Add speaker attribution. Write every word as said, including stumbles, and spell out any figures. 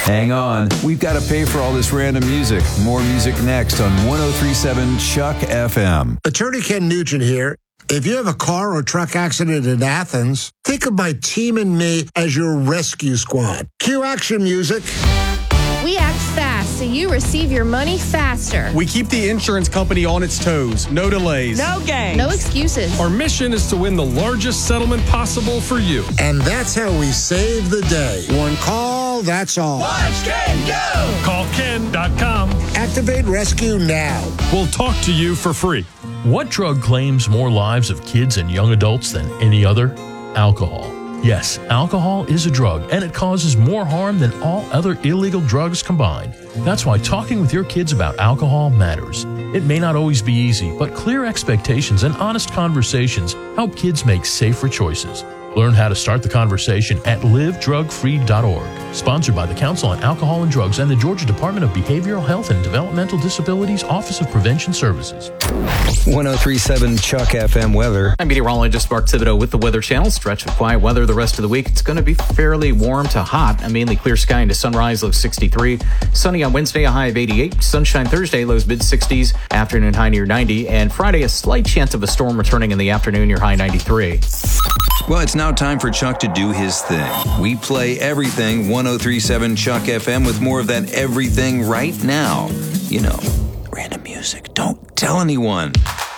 Speaker 1: Hang on, we've got to pay for all this random music. More music next on one oh three point seven Chuck F M.
Speaker 2: Attorney Ken Nugent here. If you have a car or truck accident in Athens, think of my team and me as your rescue squad. Cue action music.
Speaker 3: We act fast so you receive your money faster.
Speaker 4: We keep the insurance company on its toes. No delays.
Speaker 5: No games.
Speaker 3: No excuses.
Speaker 6: Our mission is to win the largest settlement possible for you.
Speaker 2: And that's how we save the day. One call, that's all.
Speaker 5: Watch Ken go!
Speaker 6: Call Ken dot com.
Speaker 2: Activate rescue now.
Speaker 6: We'll talk to you for free.
Speaker 7: What drug claims more lives of kids and young adults than any other? Alcohol. Yes, alcohol is a drug, and it causes more harm than all other illegal drugs combined. That's why talking with your kids about alcohol matters. It may not always be easy, but clear expectations and honest conversations help kids make safer choices. Learn how to start the conversation at live drug free dot org. Sponsored by the Council on Alcohol and Drugs and the Georgia Department of Behavioral Health and Developmental Disabilities Office of Prevention Services.
Speaker 1: one oh three point seven Chuck F M weather.
Speaker 8: I'm meteorologist Mark Thibodeau with the Weather Channel. Stretch of quiet weather the rest of the week. It's going to be fairly warm to hot. A mainly clear sky into sunrise, low sixty-three. Sunny on Wednesday, a high of eighty-eight. Sunshine Thursday, lows mid-sixties. Afternoon high near ninety. And Friday, a slight chance of a storm returning in the afternoon, your high ninety-three.
Speaker 1: Well, it's now time for Chuck to do his thing. We play everything one oh three point seven Chuck F M with more of that everything right now. You know, random music. Don't tell anyone.